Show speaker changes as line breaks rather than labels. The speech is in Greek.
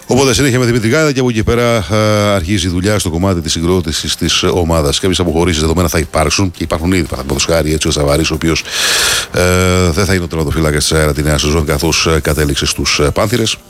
Οπότε συνέχεια με Δημητρικάδη και από εκεί πέρα αρχίζει η δουλειά στο κομμάτι τη συγκρότηση τη ομάδα. Κάποιε αποχωρήσει δεδομένα θα υπάρξουν και υπάρχουν ήδη. Παραδείγματο χάρη έτσι ο Σαββαρής, ο οποίος δεν θα είναι ο τερματοφύλακας τη ΑΕΡΑ τη νέα σεζόν καθώς κατέληξε στους Πάνθυρες.